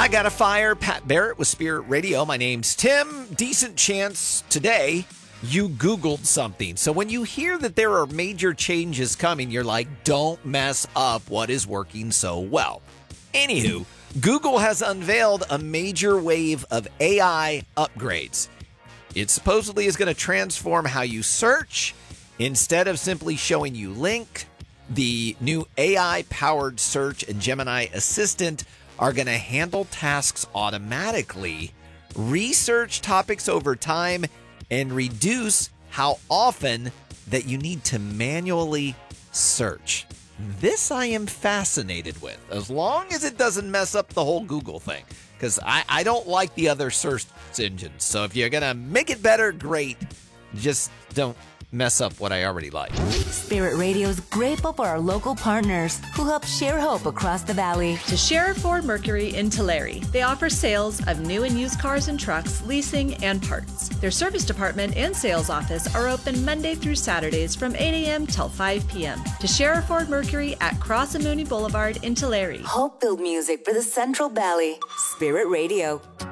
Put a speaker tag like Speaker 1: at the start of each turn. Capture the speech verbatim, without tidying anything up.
Speaker 1: I got a fire. Pat Barrett with Spirit Radio. My name's Tim. Decent chance today you Googled something. So when you hear that there are major changes coming, you're like, don't mess up what is working so well. Anywho, Google has unveiled a major wave of A I upgrades. It supposedly is going to transform how you search. Instead of simply showing you link, the new A I-powered search and Gemini Assistant are going to handle tasks automatically, research topics over time, and reduce how often that you need to manually search. This I am fascinated with, as long as it doesn't mess up the whole Google thing, because I, I don't like the other search engines. So if you're going to make it better, great. Just don't mess up what I already like.
Speaker 2: Spirit Radio's grateful for our local partners who help share hope across the valley.
Speaker 3: Teixeira Ford Mercury in Tulare. They offer sales of new and used cars and trucks, leasing, and parts. Their service department and sales office are open Monday through Saturdays from eight a.m. till five p.m. Teixeira Ford Mercury at Cross and Mooney Boulevard in Tulare.
Speaker 2: Hope-filled music for the Central Valley. Spirit Radio.